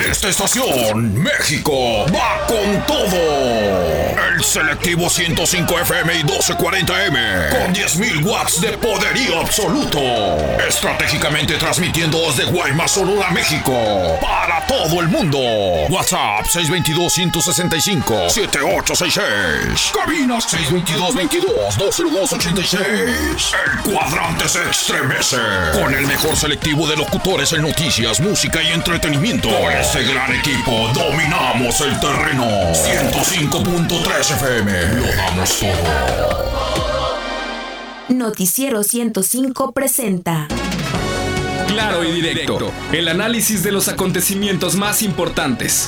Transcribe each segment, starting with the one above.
esta estación, México va con todo. El selectivo 105 FM y 1240M, con 10.000 watts de poderío absoluto. Estratégicamente transmitiendo desde Guaymas, Sonora, México, para todo el mundo. WhatsApp 622-165-7866. Cabina 622-22-20286. El cuadrante se estremece con el mejor selectivo de locutores en noticias, música y entretenimiento. Con este gran equipo dominamos el terreno. 105.3 FM, lo damos todo. Noticiero 105 presenta Claro y Directo, el análisis de los acontecimientos más importantes.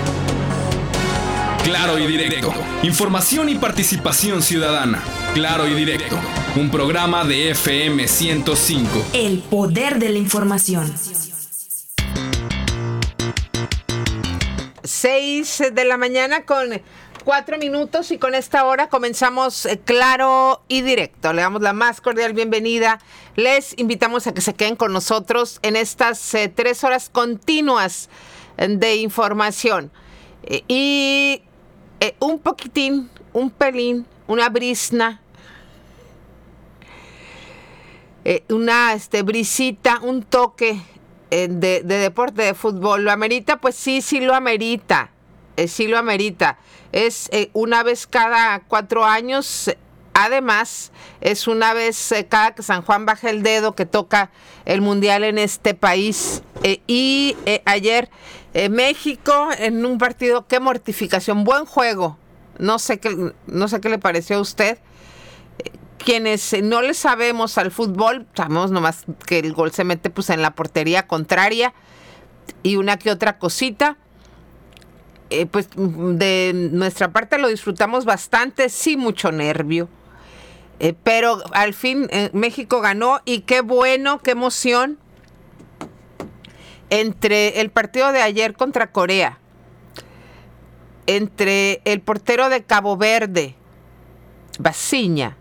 Claro y Directo, información y participación ciudadana. Claro y Directo, un programa de FM 105. El poder de la información. 6 de la mañana con 4 minutos y con esta hora comenzamos Claro y Directo. Le damos la más cordial bienvenida. Les invitamos a que se queden con nosotros en estas 3 horas continuas de información. Y un poquitín, un pelín, una brisna, una brisita, un toque de deporte, de fútbol. ¿Lo amerita? Pues sí lo amerita. Sí lo amerita. Es una vez cada 4 años. Además, es una vez cada que San Juan baja el dedo que toca el mundial en este país. Y ayer México en un partido, qué mortificación, buen juego. No sé qué le pareció a usted. Quienes no le sabemos al fútbol, sabemos nomás que el gol se mete pues en la portería contraria y una que otra cosita. Pues de nuestra parte lo disfrutamos bastante, sí, mucho nervio. Pero al fin México ganó y qué bueno, qué emoción. Entre el partido de ayer contra Corea, entre el portero de Cabo Verde, Basiña,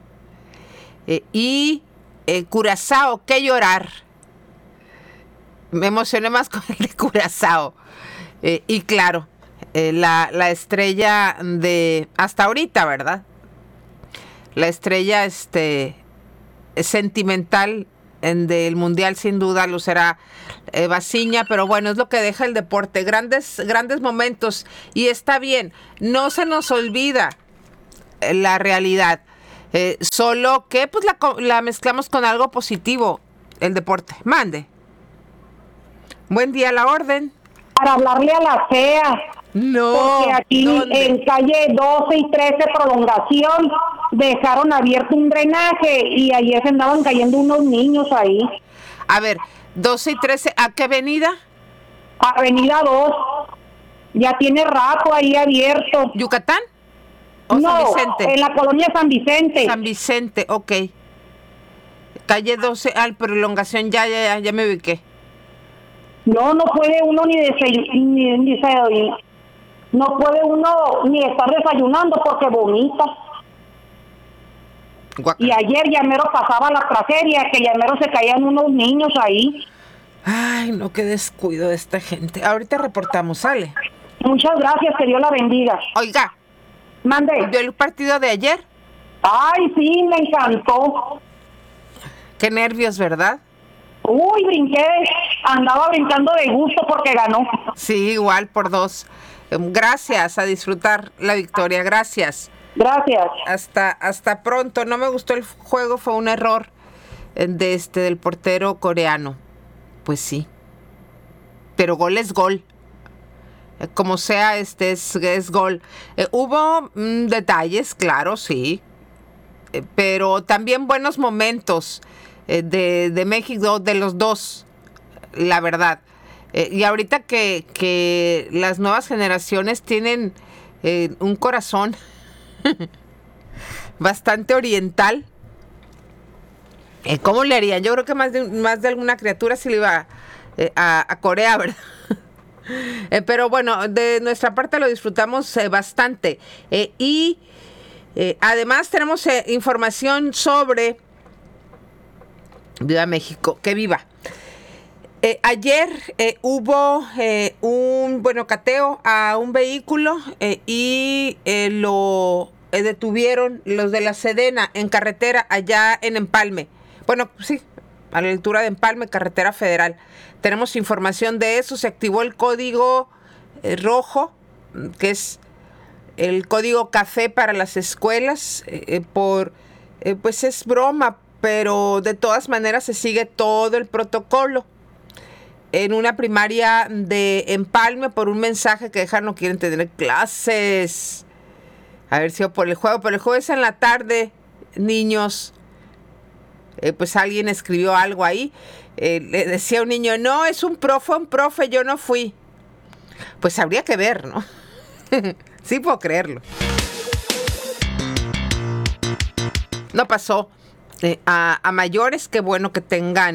y Curazao, qué llorar. Me emocioné más con el de Curazao. Y claro, la estrella de hasta ahorita, ¿verdad? La estrella sentimental del mundial sin duda lo será Basiña, pero bueno, es lo que deja el deporte, grandes momentos, y está bien, no se nos olvida la realidad, solo que pues la mezclamos con algo positivo, el deporte. Mande. Buen día, a la orden. Para hablarle a la fea. No. Porque aquí ¿dónde? en calle 12 y 13 Prolongación dejaron abierto un drenaje y ayer se andaban cayendo unos niños ahí. A ver, 12 y 13, ¿a qué avenida? Avenida 2. Ya tiene rato ahí abierto. ¿Yucatán? ¿O No, San Vicente? en la colonia San Vicente. San Vicente, ok. Calle 12, prolongación, ya me ubiqué. No puede uno no puede uno ni estar desayunando porque vomita. Guaca. Y ayer ya mero pasaba la tragedia, que ya mero se caían unos niños ahí. Ay, no, qué descuido de esta gente. Ahorita reportamos, sale. Muchas gracias, que Dios la bendiga. Oiga, Mande. ¿vio el partido de ayer? Ay, sí, me encantó. Qué nervios, ¿verdad? Uy, brinqué, andaba brincando de gusto porque ganó. Sí, igual por 2. Gracias, a disfrutar la victoria, gracias. Gracias. Hasta pronto. No me gustó el juego, fue un error del portero coreano. Pues sí. Pero gol es gol. Como sea, es gol. Hubo detalles, claro, sí. Pero también buenos momentos de México, de los dos, la verdad. Y ahorita que las nuevas generaciones tienen un corazón bastante oriental, ¿cómo le harían? Yo creo que más de alguna criatura se le iba a Corea, ¿verdad? Pero bueno, de nuestra parte lo disfrutamos bastante. Y además tenemos información sobre Viva México, que viva. Ayer hubo un cateo a un vehículo y lo detuvieron los de la Sedena en carretera allá en Empalme. Bueno, sí, a la altura de Empalme, carretera federal. Tenemos información de eso. Se activó el código rojo, que es el código café para las escuelas, pues es broma, pero de todas maneras se sigue todo el protocolo. En una primaria de Empalme, por un mensaje que dejan, no quieren tener clases. Haber sido por el juego, pero el juego es en la tarde, niños. Pues alguien escribió algo ahí. Le decía un niño, no, es un profe, yo no fui. Pues habría que ver, ¿no? Sí puedo creerlo. No pasó a mayores, qué bueno que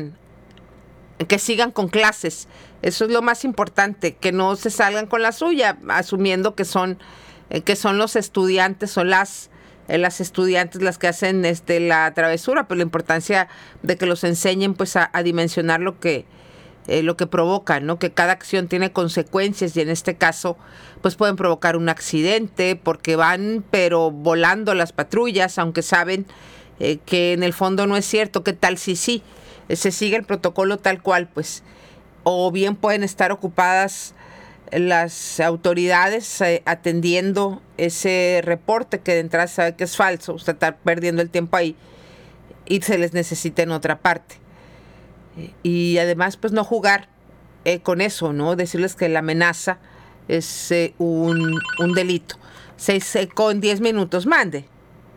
sigan con clases. Eso es lo más importante, que no se salgan con la suya, asumiendo que son los estudiantes o las estudiantes las que hacen la travesura, pero la importancia de que los enseñen pues a dimensionar lo que provocan, ¿no? Que cada acción tiene consecuencias y en este caso pues pueden provocar un accidente porque van pero volando las patrullas, aunque saben que en el fondo no es cierto. ¿Qué tal si sí? Se sigue el protocolo tal cual, pues, o bien pueden estar ocupadas las autoridades atendiendo ese reporte que de entrada sabe que es falso, usted está perdiendo el tiempo ahí y se les necesita en otra parte. Y además, pues, no jugar con eso, ¿no? Decirles que la amenaza es un delito. 6:10, mande.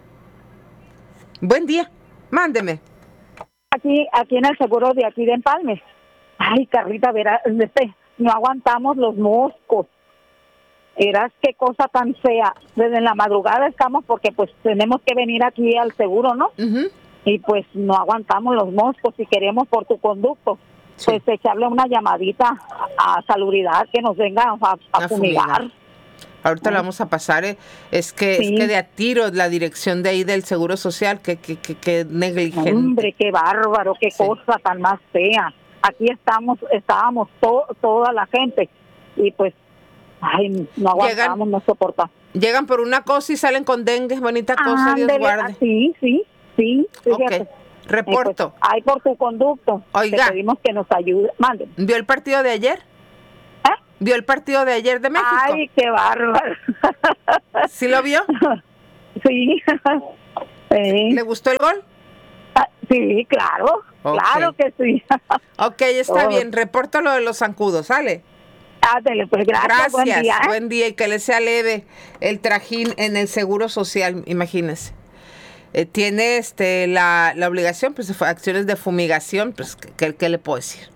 Buen día, mándeme. Aquí en el seguro de aquí de Empalme. Ay, Carlita, verás, no aguantamos los moscos. Verás qué cosa tan fea. Desde la madrugada estamos porque pues tenemos que venir aquí al seguro, ¿no? Uh-huh. Y pues no aguantamos los moscos y queremos por tu conducto, sí, pues echarle una llamadita a Salubridad que nos venga a fumigar. Ahorita lo vamos a pasar, es que de a tiro la dirección de ahí del Seguro Social, que negligente. Hombre, qué bárbaro, qué cosa tan más fea. Aquí estábamos toda la gente y pues, ay, no aguantamos, no soportamos. Llegan por una cosa y salen con dengue, bonita cosa, Dios guarde. Sí. Ok, reporto. Pues, ay, por tu conducto. Oiga, te pedimos que nos ayude. Mande. ¿Vio el partido de ayer? ¿Vio el partido de ayer de México? Ay, qué bárbaro. ¿Sí lo vio? Sí. ¿Le gustó el gol? Sí, claro. Okay. Claro que sí. Ok, está bien. Reporto lo de los zancudos, ¿sale? Ándale, pues gracias. Buen día y que le sea leve el trajín en el Seguro Social, imagínese. Tiene la obligación, pues, acciones de fumigación, pues, ¿qué le puedo decir?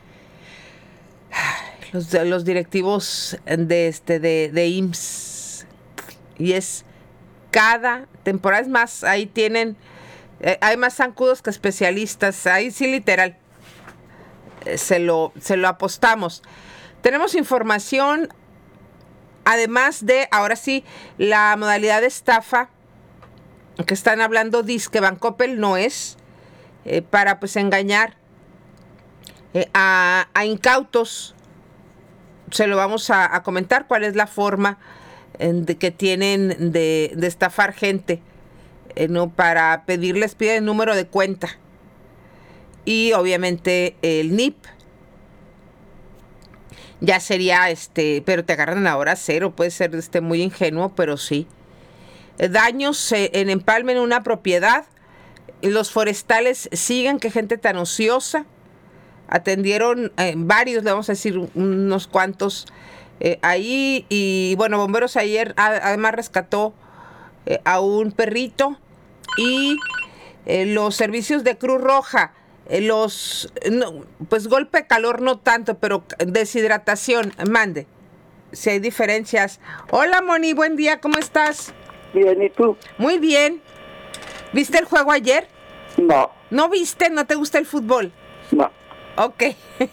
Los directivos de IMSS, y es cada temporada, es más, ahí tienen, hay más zancudos que especialistas, ahí sí literal, se lo apostamos. Tenemos información, además de, ahora sí, la modalidad de estafa, que están hablando, disque Bancoppel no es, para pues engañar a incautos. Se lo vamos a comentar cuál es la forma que tienen de estafar gente, ¿no? Para piden el número de cuenta y obviamente el NIP. Ya sería pero te agarran a hora cero, puede ser muy ingenuo, pero sí. Daños en Empalme en una propiedad. Los forestales siguen, qué gente tan ociosa. Atendieron varios, le vamos a decir unos cuantos ahí, y bueno, bomberos ayer además rescató a un perrito, y los servicios de Cruz Roja, pues golpe de calor no tanto, pero deshidratación, mande, si hay diferencias. Hola Moni, buen día, ¿cómo estás? Bien, ¿y tú? Muy bien. ¿Viste el juego ayer? No. ¿No viste? ¿No te gusta el fútbol? No. Ok.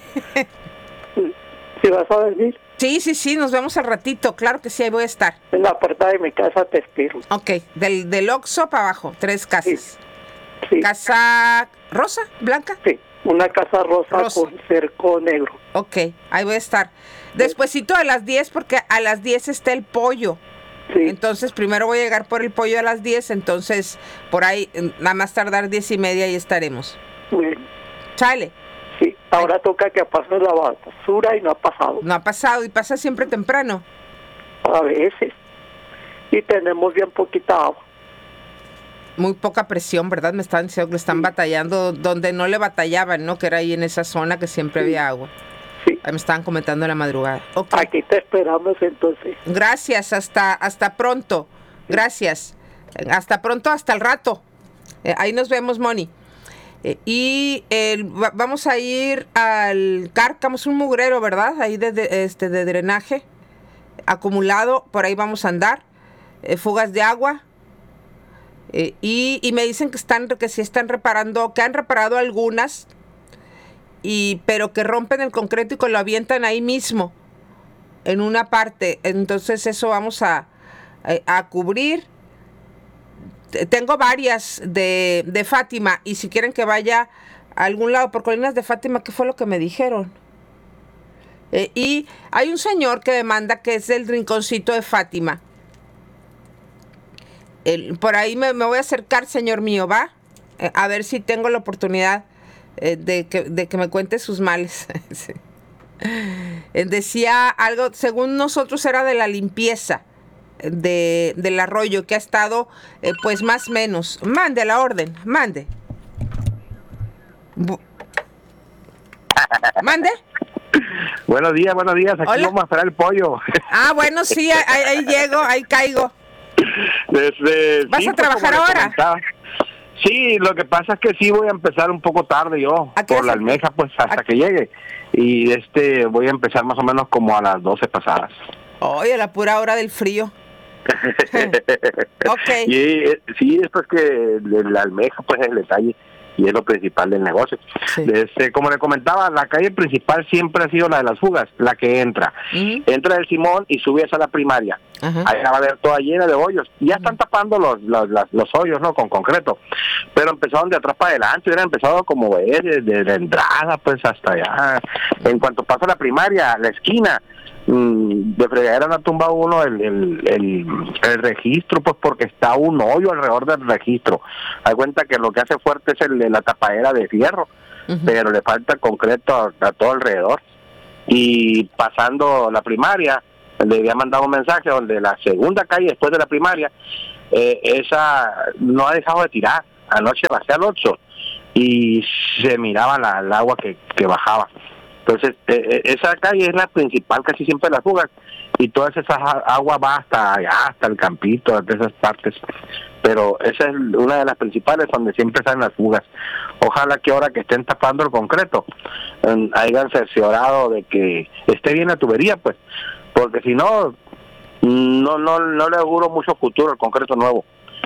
¿Sí vas a venir? Sí, nos vemos al ratito, claro que sí, ahí voy a estar. En la puerta de mi casa te espero. Ok, del Oxxo para abajo, 3 casas. Sí. ¿Casa rosa, blanca? Sí, Una casa rosa, Rosa. con cerco negro. Ok, ahí voy a estar. Despuesito de las 10, porque a las 10 está el pollo. Sí. Entonces, primero voy a llegar por el pollo a las 10, entonces, por ahí, nada más tardar 10:30 y estaremos. Bueno, Chale, sí. Ahora toca que pase la basura y no ha pasado. no ha pasado y pasa siempre temprano. A veces. Y tenemos bien poquita agua. Muy poca presión, ¿verdad? Me están diciendo que le están batallando donde no le batallaban, ¿no? Que era ahí en esa zona que siempre había agua. Sí. Ahí me estaban comentando en la madrugada. Ok. Aquí te esperamos entonces. Gracias, hasta pronto. Gracias. Hasta pronto, hasta el rato. Ahí nos vemos, Moni. Vamos a ir al Cárcamo, es un mugrero, ¿verdad? Ahí de drenaje acumulado, por ahí vamos a andar. Fugas de agua. Y me dicen que sí están reparando, que han reparado algunas, pero que rompen el concreto y que lo avientan ahí mismo, en una parte. Entonces eso vamos a cubrir. Tengo varias de Fátima, y si quieren que vaya a algún lado por Colinas de Fátima, ¿qué fue lo que me dijeron? Y hay un señor que demanda, que es del Rinconcito de Fátima. Por ahí me voy a acercar, señor mío, ¿va? A ver si tengo la oportunidad de que me cuente sus males. Sí. Decía algo, según nosotros era de la limpieza del arroyo, que ha estado pues más o menos. Mande la orden, mande. ¿Mande? Buenos días, aquí Hola. vamos a esperar el pollo. Ah, bueno, sí, ahí llego, ahí caigo. ¿Vas Sí, a trabajar como le ahora? comentaba. Sí, lo que pasa es que sí voy a empezar un poco tarde yo, ¿A qué por la hora? almeja, pues hasta que llegue. Y voy a empezar más o menos como a las 12 pasadas. Oye, a la pura hora del frío. Ok. Y sí, esto es que de la almeja, pues es el detalle y es lo principal del negocio. Sí. Como le comentaba, la calle principal siempre ha sido la de las fugas, la que entra. Ujú. Entra del Simón y sube hacia la primaria. Ajá. Ahí va a ver toda llena de hoyos. Ya están tapando los hoyos, ¿no? Con concreto. Pero empezaron de atrás para adelante, hubieran empezado como desde la entrada, pues hasta allá. En cuanto pasa la primaria, la esquina, de fregadera no ha tumbado uno el registro, pues porque está un hoyo alrededor del registro. Hay cuenta que lo que hace fuerte es la tapadera de fierro, Ujú. pero le falta concreto a todo alrededor. Y pasando la primaria, le había mandado un mensaje donde la segunda calle después de la primaria, esa no ha dejado de tirar. Anoche bajé al 8 y se miraba el agua que bajaba. Entonces, esa calle es la principal casi siempre de las fugas, y toda esa agua va hasta allá, hasta el Campito, de esas partes. Pero esa es una de las principales donde siempre están las fugas. Ojalá que ahora que estén tapando el concreto, hayan cerciorado de que esté bien la tubería, pues, porque si no, no le auguro mucho futuro al concreto nuevo.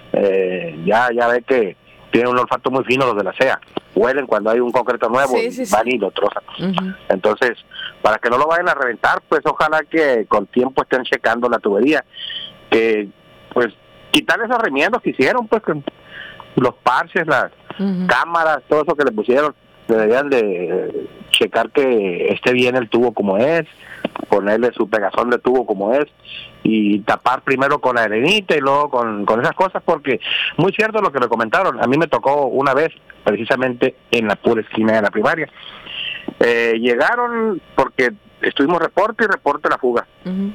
Ya ve que tienen un olfato muy fino los de la SEA. Huelen cuando hay un concreto nuevo, Sí, y sí, van sí. y lo trozan. Ujú. Entonces, para que no lo vayan a reventar, pues ojalá que con tiempo estén checando la tubería, que pues quitarle esos remiendos que hicieron, pues con los parches, las Ujú. cámaras, todo eso que le pusieron, deberían de checar que esté bien el tubo como es, ponerle su pegazón de tubo como es, y tapar primero con la arenita y luego con esas cosas, porque muy cierto lo que le comentaron. A mí me tocó una vez, precisamente en la pura esquina de la primaria. Llegaron porque estuvimos reporte la fuga, Ujú.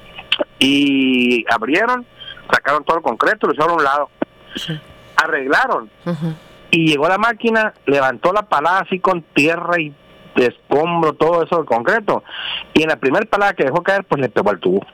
y abrieron, sacaron todo el concreto, lo hicieron a un lado, Sí. arreglaron, Ujú. y llegó la máquina, levantó la palada así con tierra y de escombro, todo eso de concreto, y en la primera palada que dejó caer, pues le pegó al tubo,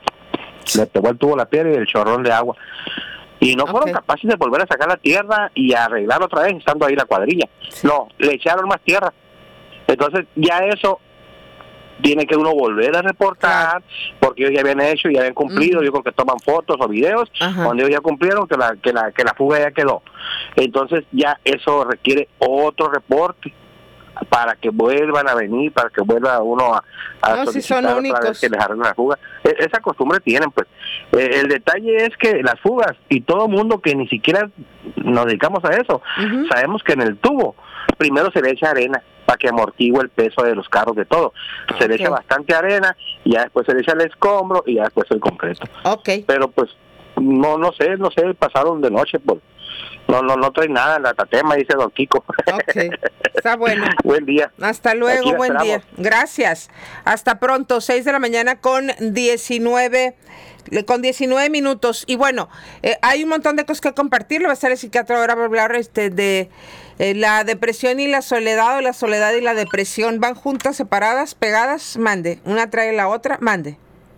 la piedra y el chorrón de agua, y no fueron Ok. capaces de volver a sacar la tierra y a arreglar otra vez, estando ahí la cuadrilla. No, le echaron más tierra. Entonces ya eso tiene que uno volver a reportar, porque ellos ya habían hecho, ya habían cumplido. Ujú. Yo creo que toman fotos o videos Ajá. donde ellos ya cumplieron que la fuga ya quedó. Entonces ya eso requiere otro reporte para que vuelvan a venir, para que vuelva uno a No, sí solicitar son otra únicos. vez que les arreglen la fuga. Esa costumbre tienen, pues. El detalle es que las fugas, y todo mundo que ni siquiera nos dedicamos a eso, Ujú. sabemos que en el tubo primero se le echa arena para que amortigue el peso de los carros, de todo. Se le echa bastante arena y ya después se le echa el escombro y ya después el concreto. Pero pues no sé, pasaron de noche, pues no trae nada en la tatema, dice don Kiko. Está bueno. Buen día. Hasta luego, buen día. Gracias. Hasta pronto, 6 de la mañana con 19 minutos. Y bueno, hay un montón de cosas que compartir. Le va a estar el psiquiatra ahora para hablar de la depresión y la soledad, o la soledad y la depresión. ¿Van juntas, separadas, pegadas? Mande. Una trae la otra, mande.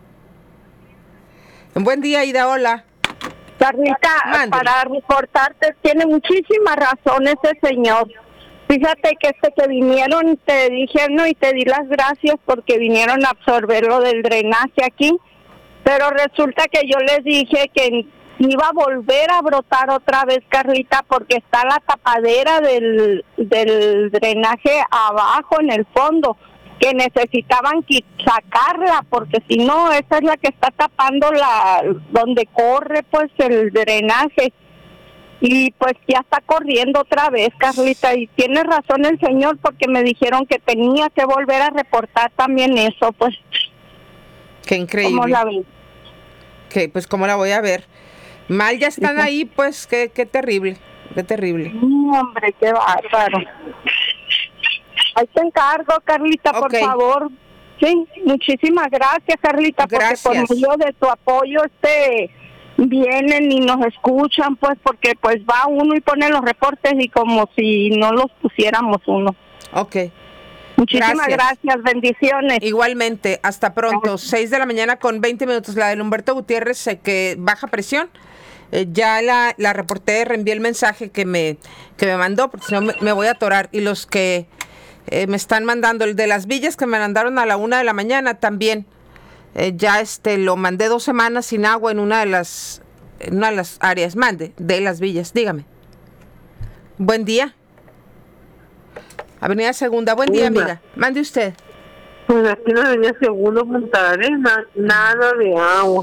Buen día, Ida, hola. Carlita, para reportarte, tiene muchísimas razones ese señor. Fíjate que que vinieron, te dijeron y te di las gracias porque vinieron a absorber lo del drenaje aquí, pero resulta que yo les dije que iba a volver a brotar otra vez, Carlita, porque está la tapadera del drenaje abajo en el fondo, que necesitaban sacarla, porque si no, esa es la que está tapando donde corre pues el drenaje. Y pues ya está corriendo otra vez, Carlita, y tiene razón el señor, porque me dijeron que tenía que volver a reportar también eso, pues. Qué increíble. ¿Cómo la ves? Que pues cómo la voy a ver. Mal ya están ahí, pues qué terrible, qué terrible. Hombre, qué bárbaro. Ahí te encargo, Carlita, por favor. Sí, muchísimas gracias, Carlita, porque por medio de tu apoyo vienen y nos escuchan, pues, porque pues va uno y pone los reportes y como si no los pusiéramos uno. Muchísimas gracias, bendiciones. Igualmente, hasta pronto. 6 de la mañana con 20 minutos. La de Humberto Gutiérrez, que baja presión. Ya la reporté, reenvié el mensaje que me mandó, porque si no me voy a atorar. Y los que me están mandando, el de las villas que me mandaron a la 1 de la mañana también. Ya lo mandé 2 semanas sin agua en una de las áreas. Mande, de las villas, dígame. Buen día. Avenida Segunda, buen día, amiga. Mande usted. Pues aquí en Avenida Segunda, Punta Arenas, nada de agua.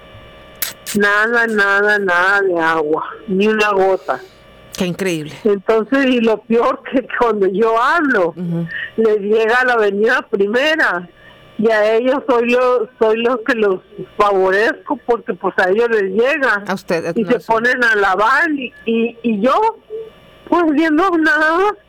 Nada de agua, ni una gota. Qué increíble. Entonces, y lo peor que cuando yo hablo, les llega a la Avenida Primera, y a ellos soy los que los favorezco, porque pues a ellos les llega. A usted. Y se ponen a lavar, y yo, pues viendo nada más.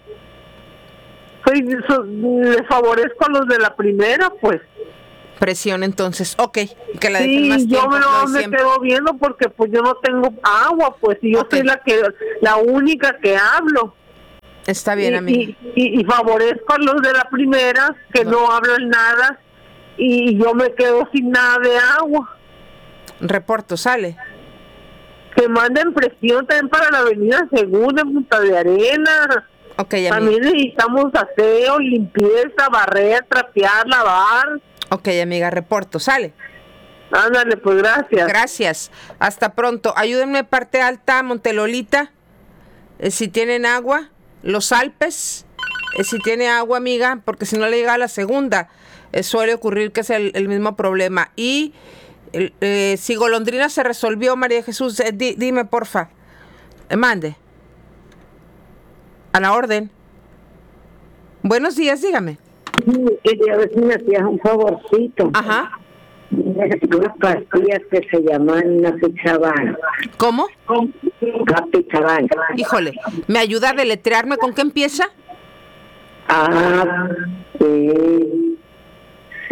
Les favorezco a los de la Primera, pues. Presión, entonces, que la dejen más tiempo. Yo me quedo viendo porque pues yo no tengo agua, pues, y yo soy la única que hablo. Está bien, amiga. Y favorezco a los de la Primera que no hablan nada, y yo me quedo sin nada de agua. Reporto, sale. Que manden presión también para la Avenida Segunda, Punta de Arenas. También necesitamos aseo, limpieza, barrer, trapear, lavar. Amiga, reporto, sale. Ándale, pues gracias. Gracias, hasta pronto. Ayúdenme, parte alta, Montelolita, si tienen agua, Los Alpes, si tiene agua, amiga, porque si no le llega a la segunda, suele ocurrir que es el mismo problema. Y si Golondrina se resolvió, María Jesús, dime, porfa. Mande. A la orden. Buenos días, dígame. Quería ver si me hacías un favorcito. Ajá. Unas pastillas que se llaman Apixaban. ¿Cómo? Apixaban. Híjole, ¿me ayuda a deletrearme con qué empieza? A, B, C,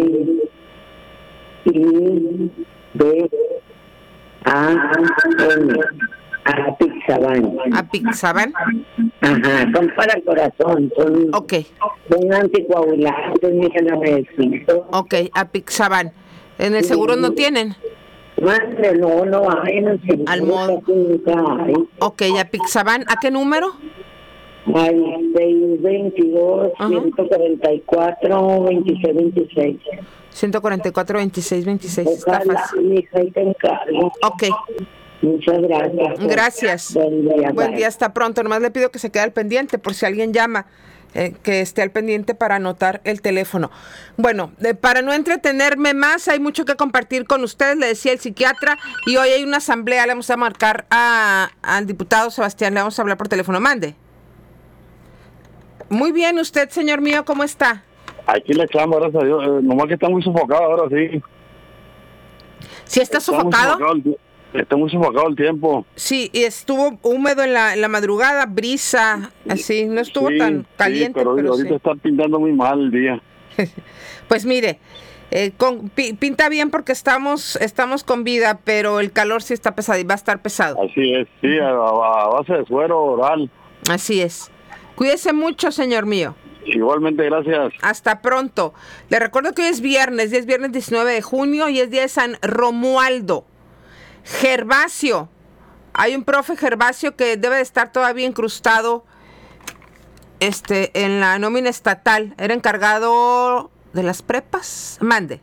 I, B, A, N. Apixaban. ¿Apixaban? Ajá, son para el corazón, son un anticoagulante, la medicina. Apixaban. ¿En el seguro no tienen? Madre, no hay en el seguro. Al modo. Apixaban, ¿a qué número? Ay, 622, 144, 26, 26. 144, 26, 26. Está fácil. Hija, y te encargo. Muchas gracias. Gracias. Buen día, hasta pronto. Nomás le pido que se quede al pendiente por si alguien llama, que esté al pendiente para anotar el teléfono. Bueno, para no entretenerme más, hay mucho que compartir con ustedes, le decía el psiquiatra, y hoy hay una asamblea, le vamos a marcar al diputado Sebastián, le vamos a hablar por teléfono. Mande. Muy bien, ¿usted, señor mío, cómo está? Aquí le echamos, gracias a Dios. Nomás que está muy sofocado ahora, sí. ¿Sí está sofocado? Está muy sofocado el tiempo. Sí, y estuvo húmedo en la madrugada, brisa, así, no estuvo tan caliente. Sí, pero ahorita está pintando muy mal el día. Pues mire, pinta bien porque estamos con vida, pero el calor sí está pesado y va a estar pesado. Así es, sí, a base de suero oral. Así es. Cuídese mucho, señor mío. Igualmente, gracias. Hasta pronto. Le recuerdo que hoy es viernes 19 de junio y es día de San Romualdo. Gervasio. Hay un profe Gervasio que debe de estar todavía incrustado en la nómina estatal. Era encargado de las prepas. Mande.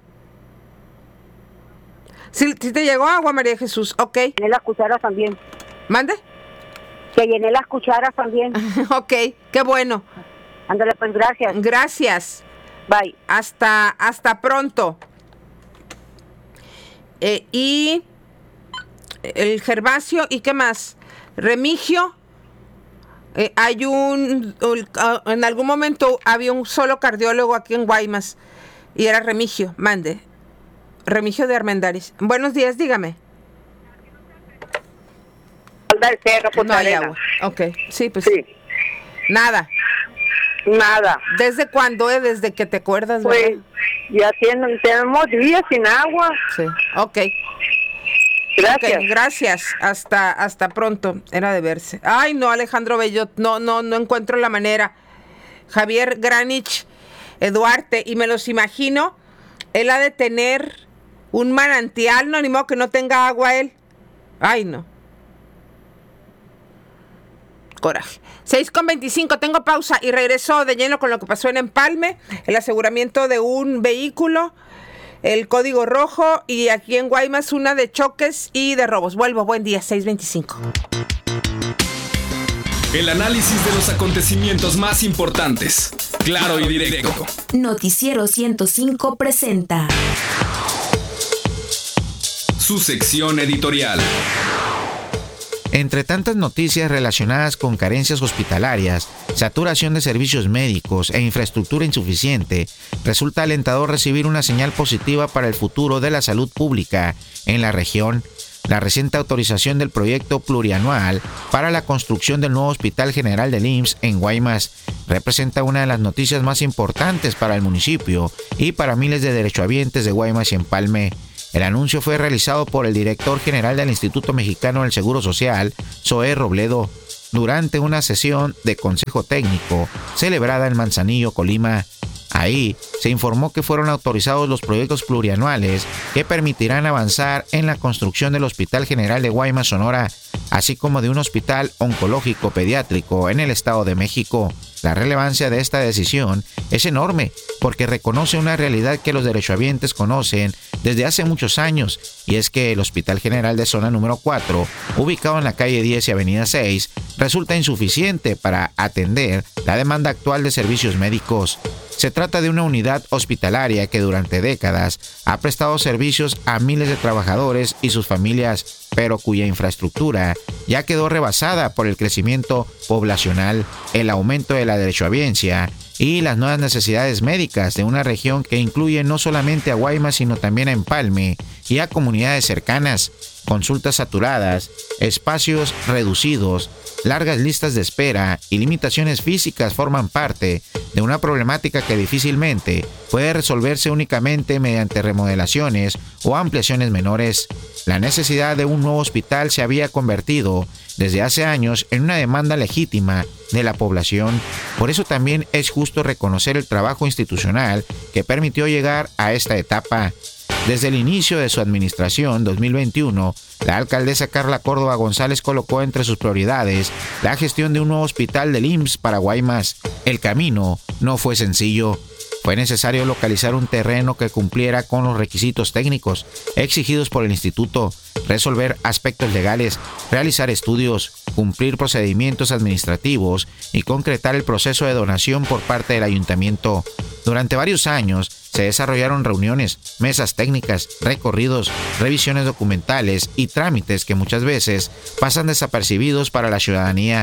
¿Sí te llegó agua, María Jesús? Ok. Llené las cucharas también. ¿Mande? Que llené las cucharas también. Ok, qué bueno. Ándale, pues, gracias. Gracias. Bye. Hasta pronto. Y el Gervasio, ¿y qué más? Remigio. Hay en algún momento había un solo cardiólogo aquí en Guaymas y era Remigio, mande. Remigio de Armendáriz. Buenos días, dígame. No hay agua. Ok, sí, pues sí. Nada. ¿Desde cuándo? ¿Desde que te acuerdas? Pues ¿verdad? ya tenemos días sin agua. Sí, ok. Gracias. Okay, gracias. Hasta pronto. Era de verse. Ay, no, Alejandro Bellot. No encuentro la manera. Javier Granich, Duarte, y me los imagino. Él ha de tener un manantial, no, ni modo que no tenga agua él. Ay, no. Coraje. 6:25, tengo pausa y regreso de lleno con lo que pasó en Empalme, el aseguramiento de un vehículo, el código rojo, y aquí en Guaymas una de choques y de robos. Vuelvo, buen día, 6:25. El análisis de los acontecimientos más importantes, claro y directo. Noticiero 105 presenta su sección editorial. Entre tantas noticias relacionadas con carencias hospitalarias, saturación de servicios médicos e infraestructura insuficiente, resulta alentador recibir una señal positiva para el futuro de la salud pública en la región. La reciente autorización del proyecto plurianual para la construcción del nuevo Hospital General del IMSS en Guaymas representa una de las noticias más importantes para el municipio y para miles de derechohabientes de Guaymas y Empalme. El anuncio fue realizado por el director general del Instituto Mexicano del Seguro Social, Zoé Robledo, durante una sesión de consejo técnico celebrada en Manzanillo, Colima. Ahí se informó que fueron autorizados los proyectos plurianuales que permitirán avanzar en la construcción del Hospital General de Guaymas, Sonora, así como de un hospital oncológico pediátrico en el Estado de México. La relevancia de esta decisión es enorme porque reconoce una realidad que los derechohabientes conocen desde hace muchos años, y es que el Hospital General de Zona número 4, ubicado en la calle 10 y avenida 6, resulta insuficiente para atender la demanda actual de servicios médicos. Se trata de una unidad hospitalaria que durante décadas ha prestado servicios a miles de trabajadores y sus familias, pero cuya infraestructura ya quedó rebasada por el crecimiento poblacional, el aumento de la derechohabiencia y las nuevas necesidades médicas de una región que incluye no solamente a Guaymas, sino también a Empalme y a comunidades cercanas. Consultas saturadas, espacios reducidos, largas listas de espera y limitaciones físicas forman parte de una problemática que difícilmente puede resolverse únicamente mediante remodelaciones o ampliaciones menores. La necesidad de un nuevo hospital se había convertido desde hace años en una demanda legítima de la población. Por eso también es justo reconocer el trabajo institucional que permitió llegar a esta etapa. Desde el inicio de su administración 2021, la alcaldesa Carla Córdoba González colocó entre sus prioridades la gestión de un nuevo hospital del IMSS para Guaymas. El camino no fue sencillo. Fue necesario localizar un terreno que cumpliera con los requisitos técnicos exigidos por el instituto, resolver aspectos legales, realizar estudios, cumplir procedimientos administrativos y concretar el proceso de donación por parte del ayuntamiento. Durante varios años se desarrollaron reuniones, mesas técnicas, recorridos, revisiones documentales y trámites que muchas veces pasan desapercibidos para la ciudadanía.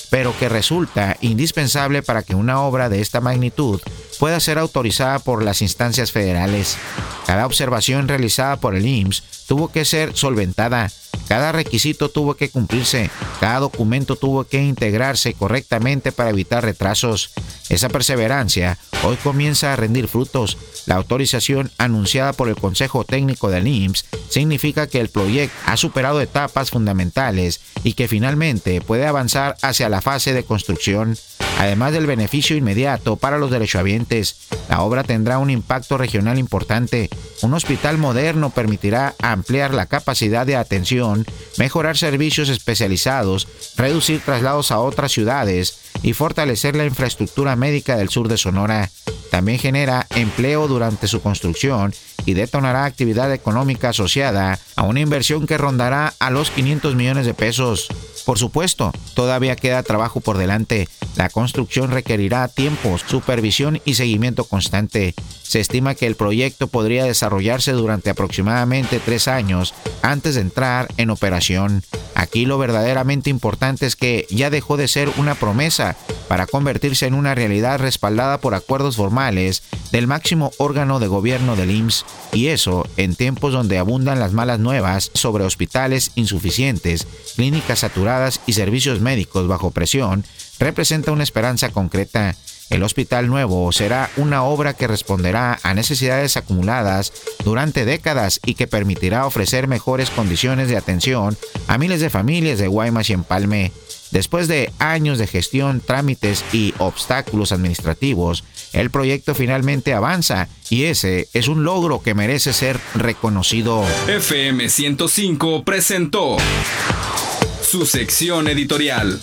pero que resulta indispensable para que una obra de esta magnitud pueda ser autorizada por las instancias federales. Cada observación realizada por el IMSS tuvo que ser solventada, cada requisito tuvo que cumplirse, cada documento tuvo que integrarse correctamente para evitar retrasos. Esa perseverancia hoy comienza a rendir frutos. La autorización anunciada por el Consejo Técnico del IMSS significa que el proyecto ha superado etapas fundamentales y que finalmente puede avanzar hacia la fase de construcción. Además del beneficio inmediato para los derechohabientes, la obra tendrá un impacto regional importante. Un hospital moderno permitirá ampliar la capacidad de atención, mejorar servicios especializados, reducir traslados a otras ciudades y fortalecer la infraestructura médica del sur de Sonora. También genera empleo durante su construcción y detonará actividad económica asociada a una inversión que rondará a los 500 millones de pesos. Por supuesto, todavía queda trabajo por delante. La construcción requerirá tiempo, supervisión y seguimiento constante. Se estima que el proyecto podría desarrollarse durante aproximadamente 3 años antes de entrar en operación. Aquí lo verdaderamente importante es que ya dejó de ser una promesa para convertirse en una realidad respaldada por acuerdos formales del máximo órgano de gobierno del IMSS. Y eso en tiempos donde abundan las malas nuevas sobre hospitales insuficientes, clínicas saturadas y servicios médicos bajo presión, representa una esperanza concreta. El hospital nuevo será una obra que responderá a necesidades acumuladas durante décadas y que permitirá ofrecer mejores condiciones de atención a miles de familias de Guaymas y Empalme. Después de años de gestión, trámites y obstáculos administrativos, el proyecto finalmente avanza y ese es un logro que merece ser reconocido. FM 105 presentó su sección editorial.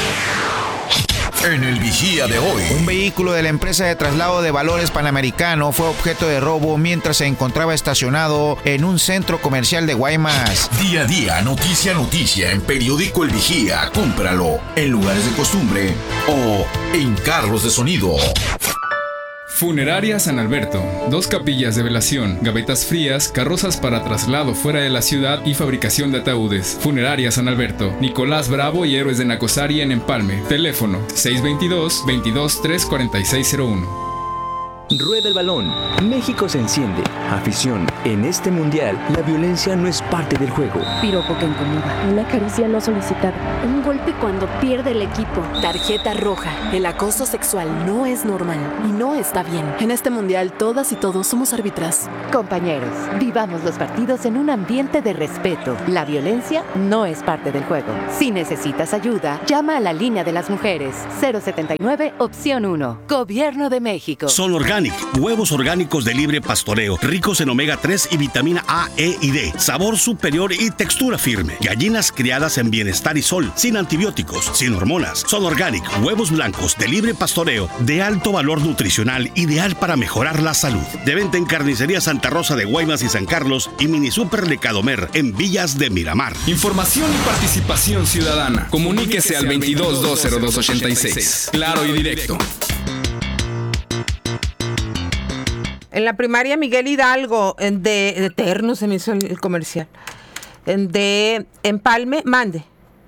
En el Vigía de hoy. Un vehículo de la empresa de traslado de valores Panamericano fue objeto de robo mientras se encontraba estacionado en un centro comercial de Guaymas. Día a día, noticia a noticia en Periódico El Vigía. Cómpralo en lugares de costumbre o en carros de sonido. Funeraria San Alberto, 2 capillas de velación, gavetas frías, carrozas para traslado fuera de la ciudad y fabricación de ataúdes. Funeraria San Alberto, Nicolás Bravo y Héroes de Nacosari en Empalme. Teléfono 622-22-34601. Rueda el balón. México se enciende. Afición. En este mundial, la violencia no es parte del juego. Piropo que incomoda. Una caricia no solicitada. Un golpe cuando pierde el equipo. Tarjeta roja. El acoso sexual no es normal y no está bien. En este mundial, todas y todos somos árbitras. Compañeros, vivamos los partidos en un ambiente de respeto. La violencia no es parte del juego. Si necesitas ayuda, llama a la línea de las mujeres. 079, opción 1. Gobierno de México. Son Organic, huevos orgánicos de libre pastoreo, ricos en omega 3 y vitamina A, E y D, sabor superior y textura firme. Gallinas criadas en bienestar y sol, sin antibióticos, sin hormonas. Son Organic, huevos blancos de libre pastoreo, de alto valor nutricional, ideal para mejorar la salud. De venta en Carnicería Santa Rosa de Guaymas y San Carlos y Mini Super Lecadomer en Villas de Miramar. Información y participación ciudadana. Comuníquese al 22-202-86. Claro y directo. En la primaria Miguel Hidalgo, de Eterno, se me hizo el comercial, de Empalme, mande.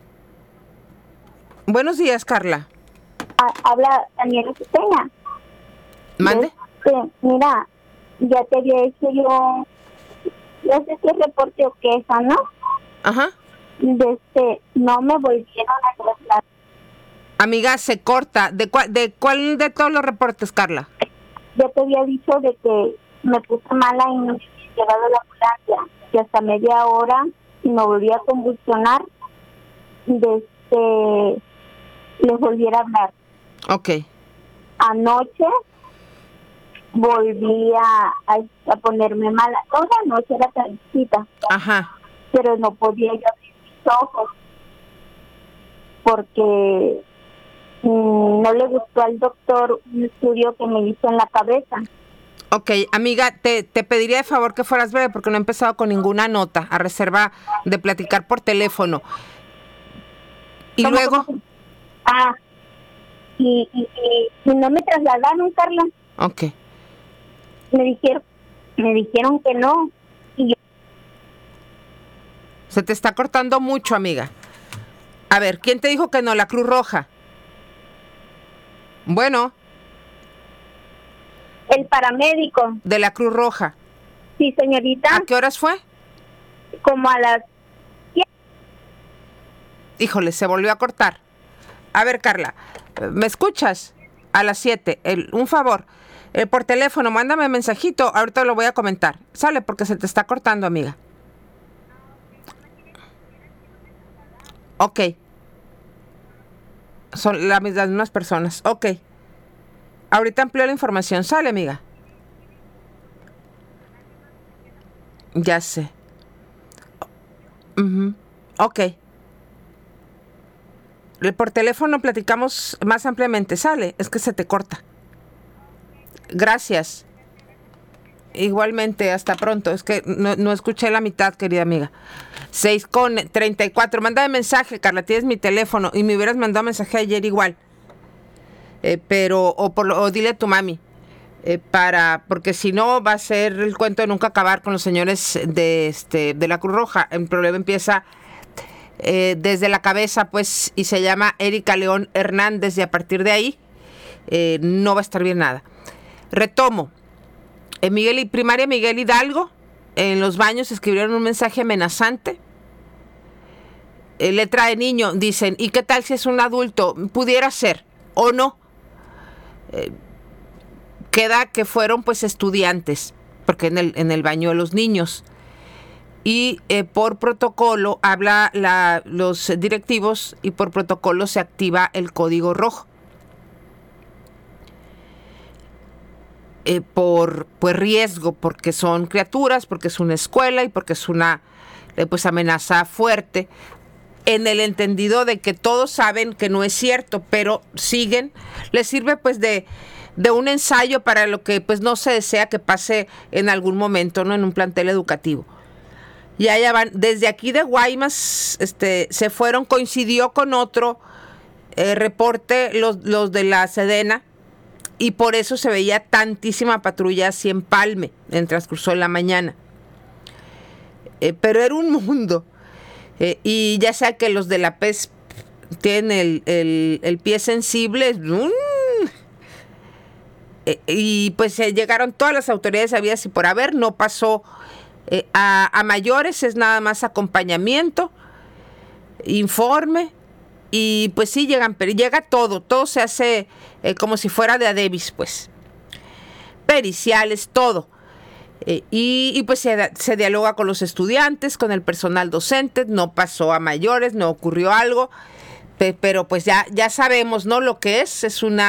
Buenos días, Carla. Habla Daniela Peña. Mande. Mira, ya te había hecho yo sé qué reporte o queja, ¿no? Ajá. No me volvieron a trasladar. Amiga, se corta. ¿De cuál de todos los reportes, Carla? Yo te había dicho de que me puse mala y me llevado a la ambulancia, que hasta media hora y me volví a convulsionar, les volviera a hablar. Ok. Anoche volví a ponerme mala. Toda la noche era tardecita. Ajá. Pero no podía yo abrir mis ojos porque no le gustó al doctor un estudio que me hizo en la cabeza. Ok, amiga, te pediría de favor que fueras breve porque no he empezado con ninguna nota, a reserva de platicar por teléfono. ¿Y luego? Y no me trasladaron, Carla. Ok. Me dijeron que no. Y yo... Se te está cortando mucho, amiga. A ver, ¿quién te dijo que no? La Cruz Roja. Bueno. El paramédico. De la Cruz Roja. Sí, señorita. ¿A qué horas fue? Como a las 7. Híjole, se volvió a cortar. A ver, Carla, ¿me escuchas? A las 7. Un favor, por teléfono, mándame mensajito, ahorita lo voy a comentar. Sale, porque se te está cortando, amiga. Ok. Son las mismas personas. Ok. Ahorita amplio la información. Sale, amiga. Ya sé. Ok. Por teléfono platicamos más ampliamente. Sale, es que se te corta. Gracias. Igualmente, hasta pronto. Es que no escuché la mitad, querida amiga. 6:34. Mándame mensaje, Carla, tienes mi teléfono. Y me hubieras mandado mensaje ayer igual. O dile a tu mami. Porque si no va a ser el cuento de nunca acabar con los señores de la Cruz Roja. El problema empieza desde la cabeza, pues, y se llama Erika León Hernández, y a partir de ahí no va a estar bien nada. Retomo. Primaria Miguel Hidalgo, en los baños escribieron un mensaje amenazante. Letra de niño, dicen, ¿y qué tal si es un adulto? Pudiera ser, o no. Queda que fueron pues estudiantes, porque en el baño de los niños. Y por protocolo, habla los directivos, y por protocolo se activa el código rojo. Por riesgo, porque son criaturas, porque es una escuela y porque es una amenaza fuerte, en el entendido de que todos saben que no es cierto, pero siguen. Les sirve pues de un ensayo para lo que pues no se desea que pase en algún momento, ¿no? En un plantel educativo. Y allá van, desde aquí de Guaymas, se fueron, coincidió con otro reporte, los de la Sedena, y por eso se veía tantísima patrulla así en Palme, en transcurso de la mañana. Pero era un mundo. Y ya sea que los de la PES tienen el pie sensible, y pues llegaron todas las autoridades habidas y por haber, no pasó a mayores, es nada más acompañamiento, informe. Y pues sí llegan, pero llega todo se hace como si fuera de Adebis, pues. Periciales, todo. Y pues se dialoga con los estudiantes, con el personal docente, no pasó a mayores, no ocurrió algo, pero pues ya sabemos, ¿no? Lo que es una